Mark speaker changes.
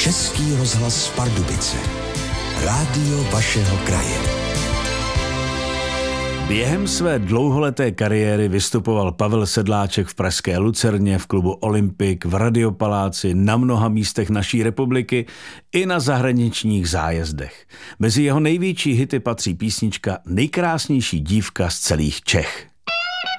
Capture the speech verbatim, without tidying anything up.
Speaker 1: Český rozhlas Pardubice. Rádio vašeho kraje.
Speaker 2: Během své dlouholeté kariéry vystupoval Pavel Sedláček v pražské Lucerně, v klubu Olympik, v Radiopaláci, na mnoha místech naší republiky i na zahraničních zájezdech. Mezi jeho největší hity patří písnička Nejkrásnější dívka z celých Čech.